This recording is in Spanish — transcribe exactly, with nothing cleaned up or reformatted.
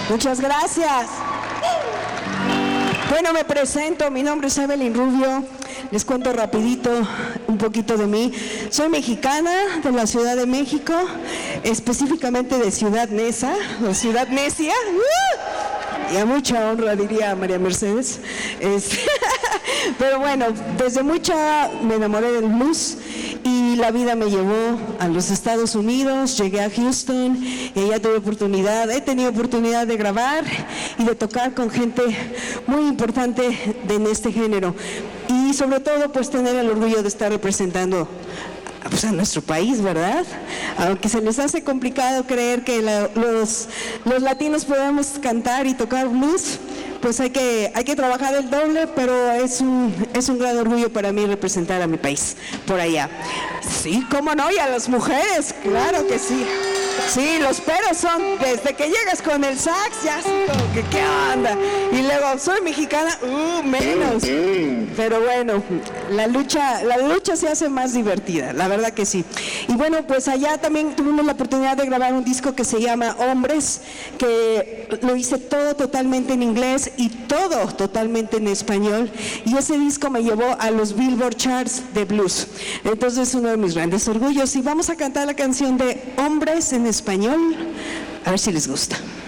Muchas gracias. Bueno, me presento, mi nombre es Evelyn Rubio, les cuento rapidito un poquito de mí. Soy mexicana de la Ciudad de México, específicamente de Ciudad Neza, o Ciudad Necia, ¡uh! Y a mucha honra diría María Mercedes. Este, pero bueno, desde mucha me enamoré del blues y la vida me llevó a los Estados Unidos, llegué a Houston y allá tuve oportunidad, he tenido oportunidad de grabar y de tocar con gente muy importante de, en este género y sobre todo pues tener el orgullo de estar representando pues, a nuestro país, ¿verdad? Aunque se les hace complicado creer que la, los, los latinos podemos cantar y tocar blues, pues hay que, hay que trabajar el doble, pero es un, es un gran orgullo para mí representar a mi país por allá. Sí, cómo no, y a las mujeres, claro que sí. Sí, los peros son desde que llegas con el sax, ya así como que qué onda. Y luego, soy mexicana, uh, menos. Pero bueno, la lucha, la lucha se hace más divertida, la verdad que sí. Y bueno, pues allá también tuvimos la oportunidad de grabar un disco que se llama Hombres, que lo hice todo totalmente en inglés y todo totalmente en español. Y ese disco me llevó a los Billboard Charts de blues. Entonces es uno de mis grandes orgullos. Y vamos a cantar la canción de Hombres en español, a ver si les gusta.